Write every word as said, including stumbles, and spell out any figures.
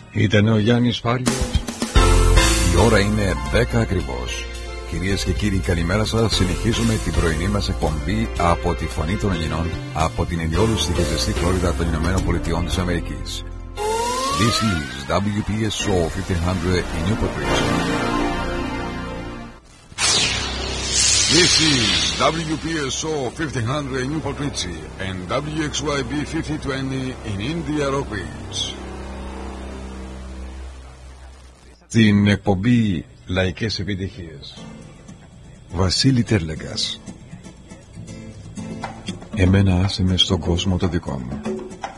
Ήταν ο Γιάννης Φάριος. Η ώρα είναι δέκα ακριβώς. Κυρίες και κύριοι, καλημέρα σας. Συνεχίζουμε την πρωινή μας εκπομπή από τη Φωνή των Ελληνών, από την Ελιόλουστη και ζεστή Φλόριδα των Ηνωμένων Πολιτειών της Αμερικής. This is ντάμπλιου πι ες ο fifteen hundred in Newport Beach. This is ντάμπλιου πι ες ο fifteen hundred in Newport Beach and ντάμπλιου εξ γουάι μπι fifty twenty in India Rock Beach. Στην εκπομπή Λαϊκές Επιτυχίες, Βασίλη Τέρλεγκας. Εμένα άσε με στον κόσμο το δικό μου.